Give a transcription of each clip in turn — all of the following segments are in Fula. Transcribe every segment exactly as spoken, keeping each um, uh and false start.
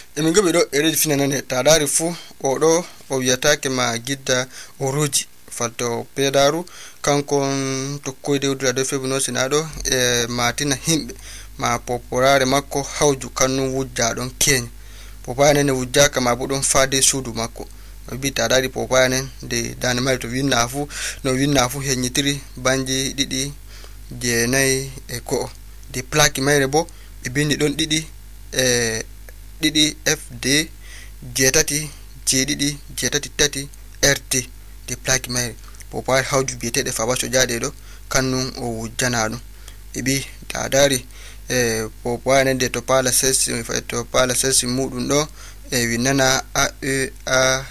emi gobe do ereji finanane tadari fu o do o wiyatake ma gidda oroji falto pedaru kankon to koyde udura do febuno sinado e matina himbe ma poporare makko hawju kannu wujja don kenya popane ne wujja kama budon fade sudu makko bi tadari popane de dan mai to winna fu no winna fu henyitiri banji didi je nay e ko de plaque mayre bo e bindi don didi e didi fd jetati jedidi jetati tati rt de plaque mayre popare hawju bietede fa baso jade do kannu o wujjana dum e bi tadari e popane de to pala sesi fa to pala sesi mudun do e winana a e a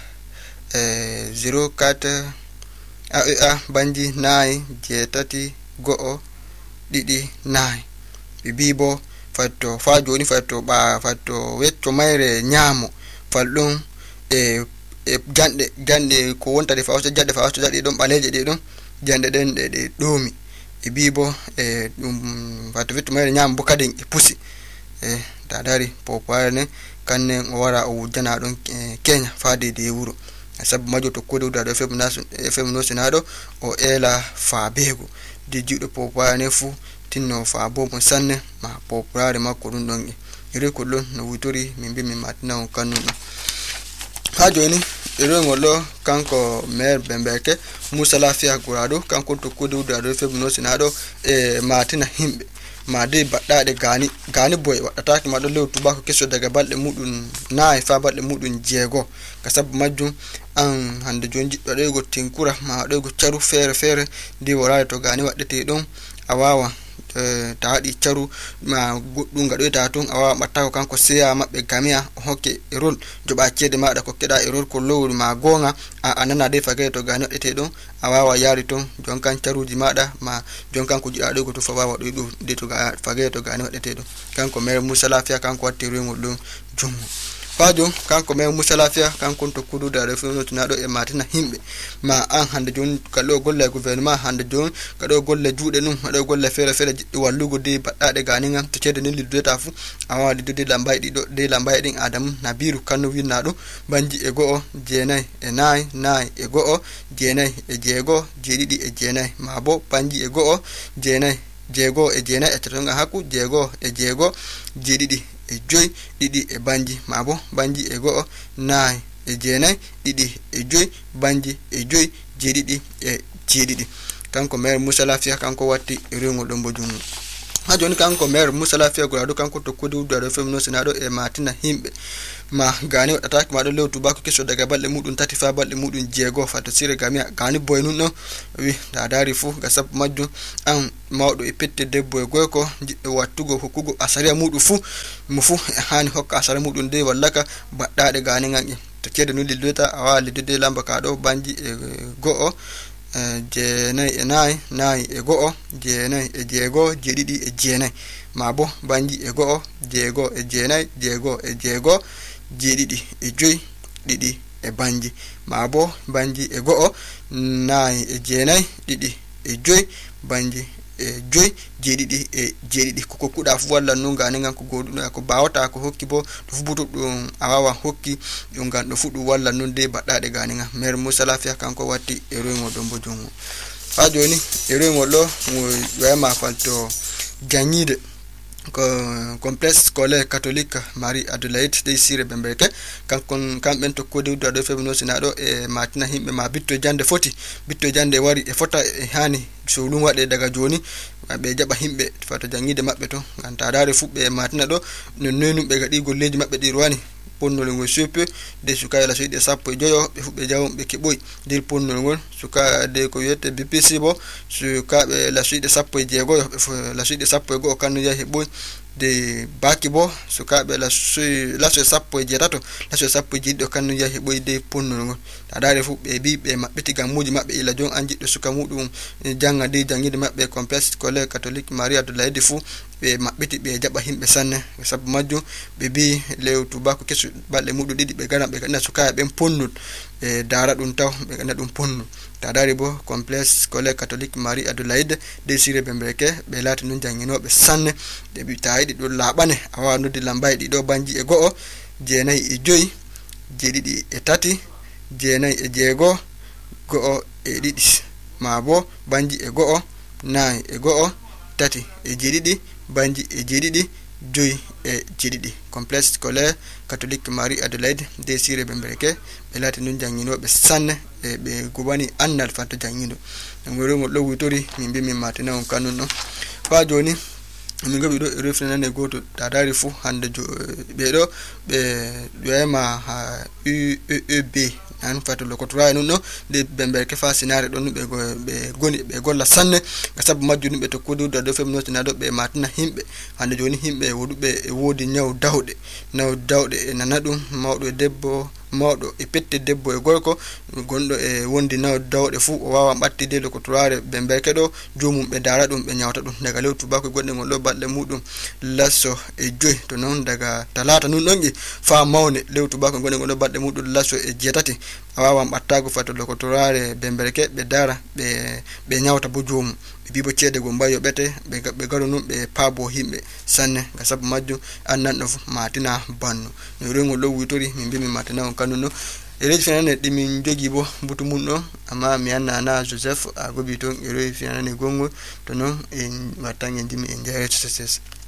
e zero quatre a e a banji nine jetati go didi nine e bibo fatto fa joni fatto ba fatto wecco mayre nyamo faldum e e jande jande ko wonta de fa jande fa jande don baleje de don jande den de de domi e bibo e dum fatto wecco mayre nyamo bo kaden e pusi e dadari popane kanne o wara o wujjana don Kenya faade de wuro sabu majo to kodo da fem nasu fem no senado o ela fa bego de judo popane fu tinno fa bo mo sanne ma populare makko dun don ire ko lon no wutori min bi min matina on kanu ha joni ire ngolo kanko mer bembeke Musa Lafia Gurado kanko to kodo da fem no senado e matina himbe ma de baddade gani gani boy wadata ma do lew tubako keso daga balde mudun naay fa balde mudun jego kasab majjum an hande jonji do rego tinkura ma do go charu fere fere di wora to gani waddete don awawa ta hadi charu ma guddum gado ta ton awawa batta kanko seya mabbe gamia hokke erol joba cede maada ko keda erol ko lowru ma gonga a anana de fagay to gani waddete don awawa yari ton jonkan charuji maada ma jonkan ko jida do go to fa wawa do do de to ga fagay to gani waddete don kanko mer Musa Lafia kanko watte rengol don jumu fajo kanko mer Musa Lafia kanko to kudu da refuno tunado e matina himbe ma an hande jon kado golle gouvernement hande jon kado golle juude num hado golle fere fere wallugo de baddade ganinga to cede ni lidota fu awa lidode lambay di do de lambay din adam nabiru kanu winnado banji e go jenay e nay nay e go jenay e jego jedidi e jenay mabo banji e go jenay jego e jenay e tonga haku jego e jego jedidi e joy didi e banji mabo banji e go nay e jenay didi e joy banji e joy jedidi e jedidi kanko mer Musa Lafia kanko watti rengol don bojum ha joni kanko mer Musa Lafia Gurado kanko to kodi do fem no senado e matina himbe ma gani attack ma do lew tubako keso daga balde mudun tati fa balde mudun jego fato sire gamia gani boy nun no wi da dari fu ga sab majju an mawdo e pette debbo e goyko jiddo wattugo hokkugo asariya mudu fu mu fu hani hokka asariya mudun de wallaka baddade gani ngangi to cede no lildota awali de lamba ka do banji e go je nay e nay nay e go je nay e jego jedidi e jenay mabo banji e go jego e jenay jego e jego jedidi e joy didi e banji mabo banji e go nay e jenay didi e joy banji e joy jedidi e jedidi ko kuda fu walla no ngane ngan ko godu ko bawata ko hokki bo to fubuto dum awawa hokki dum ngan do fudu walla non de baddade gane ngan mer Musa Lafia kanko watti e rengo do mbojungo fa joni e rengo lo wema falto janyide ko complexe scolaire catholique Marie Adelaide de Sire Bembeke kankon kamben to kodi do do febno sinado e matina himbe ma bitto jande foti bitto jande wari e fota e hani so lum wade daga joni be jaba himbe fato jangide mabbe to ganta dare fubbe e matina do no nonu be gadi golleji mabbe di ruwani ponnol ngol sepe de suka la suide sappo joyo be fubbe jawum be keboy dir ponnol ngol suka de ko yete B P C bo suka be la suide sappo jego la suide sappo go kanu ya heboy de baki bo suka be la su la su sappo jetato la su sappo jiddo kanu ya heboy de ponnol ngol tadare fubbe bi be mabbe tigamuji mabbe ila jon anjiddo suka mudum janga de jangide mabbe complexe scolaire catholique Marie Adelaide fu be mabbiti be jaba himbe sanne sabu majju be bi lew tubako kesu balde mudu didi be gana be kana suka be ponnut e dara dum taw be kana dum ponnu tadari bo complexe scolaire catholique Marie Adelaide de Sire Bembeke be lati nun janginobe sanne de bi taydi do labane awa noddi lambay di do banji e go jeenayi e joyi jeeɗiɗi e tati jeenayi e jeego go'o e ɗiɗi ma bo banji e go'o nayi e go'o tati e jeeɗiɗi banji e jeeɗiɗi joyi e jeeɗiɗi. Complexe scolaire catholique Marie Adelaide Désiré Bembereke ɓe laati nun jannginoɓe sanne e ɓe gubani annal fatto janngindo. ngorongol ɗo witori min mbi min matina on kanun ɗo fa joni min goɓi ɗo e refnanane goto tadari fuu hande ɓeɗo ɓe ƴoyama ha U E B an fatu lokotora nun ɗo de Bembereke fa sinare ɗon ɓe ɓe goni ɓe golla sanne ga sabu majjum ɓe tokkudu do femnotina do ɓe matina himɓe hande joni himɓe woduɓe e wodi nyaw dawɗe nyaw dawɗe e nana ɗum mawɗo e debbo mawɗo e pette debbo e gorko gonɗo e wondi naw dawɗe fuu o wawa ɓattide lokotorare Bembereke ɗo jomum ɓe dara ɗum ɓe nyawta ɗum daga lewru tubako e gonɗe ngol ɗo balɗe muɗum lasso e joyi to noon daga talata nun ɗon fa mawne lewru tubako e gonɗe ngol ɗo balɗe muɗum lasso e jeetati a wawan ɓattago fatto lokotorare Bembereke ɓe dara ɓe ɓe nyawta bo jomum ɓe bibo ceede go mbayi ɓete ɓe garu nun ɓe paabo himɓe sanne ga sabu majjum annanɗo matina banno no rengol ɗo witori min mbi min matina on kanun ɗo e reji fenane ɗi min jogi bo butu mum ɗo amma mi anna na Joseph a gobi toon e reji fenane gongol to noon en wattan en dimi en jayreto ses